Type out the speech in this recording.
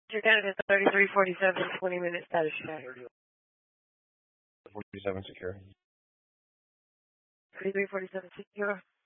Your Canada 3347, 20-minute status check. 47 secure. 3347 secure.